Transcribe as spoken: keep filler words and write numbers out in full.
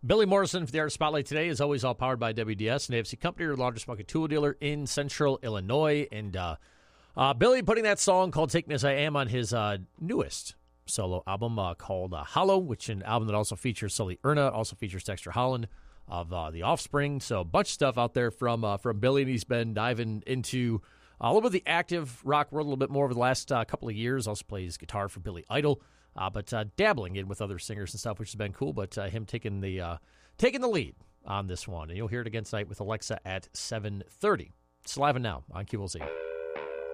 Billy Morrison for the Art Spotlight today is always all powered by W D S, an A F C company, your largest market tool dealer in Central Illinois. And uh, uh, Billy putting that song called Take Me As I Am on his uh, newest solo album uh, called uh, Hollow, which is an album that also features Sully Erna, also features Dexter Holland of uh, The Offspring. So a bunch of stuff out there from uh, from Billy, and he's been diving into a little bit of the active rock world a little bit more over the last uh, couple of years. Also plays guitar for Billy Idol, uh, but uh, dabbling in with other singers and stuff, which has been cool. But uh, him taking the uh, taking the lead on this one, and you'll hear it again tonight with Alexa at seven thirty. It's live and now on Q L Z.